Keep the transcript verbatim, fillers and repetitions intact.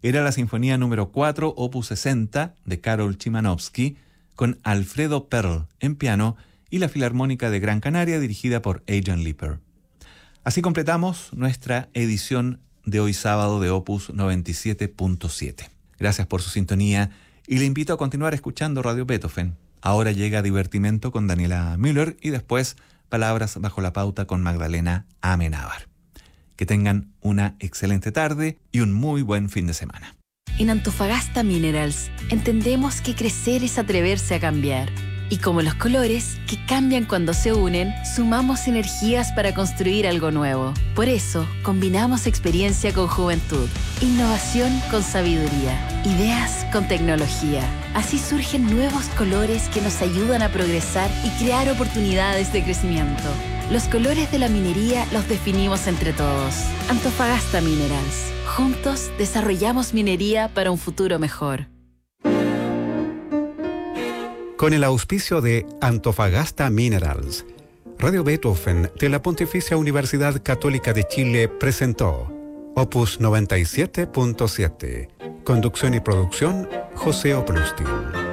era la Sinfonía número cuatro, opus sesenta, de Karol Szymanowski, con Alfredo Perl en piano y la Filarmónica de Gran Canaria dirigida por Adrian Lipper. Así completamos nuestra edición de hoy sábado de Opus noventa y siete punto siete. Gracias por su sintonía y le invito a continuar escuchando Radio Beethoven. Ahora llega Divertimento con Daniela Müller y después Palabras bajo la pauta con Magdalena Amenábar. Que tengan una excelente tarde y un muy buen fin de semana. En Antofagasta Minerals entendemos que crecer es atreverse a cambiar. Y como los colores, que cambian cuando se unen, sumamos energías para construir algo nuevo. Por eso, combinamos experiencia con juventud, innovación con sabiduría, ideas con tecnología. Así surgen nuevos colores que nos ayudan a progresar y crear oportunidades de crecimiento. Los colores de la minería los definimos entre todos. Antofagasta Minerals. Juntos desarrollamos minería para un futuro mejor. Con el auspicio de Antofagasta Minerals, Radio Beethoven de la Pontificia Universidad Católica de Chile presentó Opus noventa y siete punto siete. Conducción y producción, José Oprustin.